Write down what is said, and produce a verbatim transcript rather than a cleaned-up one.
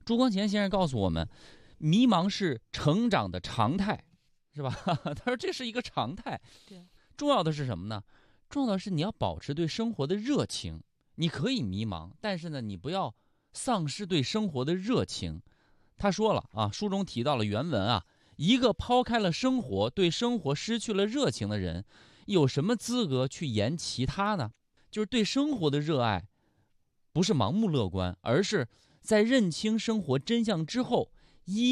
朱光潜先生告诉我们，迷茫是成长的常态，是吧？他说这是一个常态。 对， 重要的是什么呢？重要的是你要保持对生活的热情。你可以迷茫，但是呢，你不要丧失对生活的热情。他说了啊，书中提到了原文啊，一个抛开了生活，对生活失去了热情的人，有什么资格去言其他呢？就是对生活的热爱，不是盲目乐观，而是在认清生活真相之后，依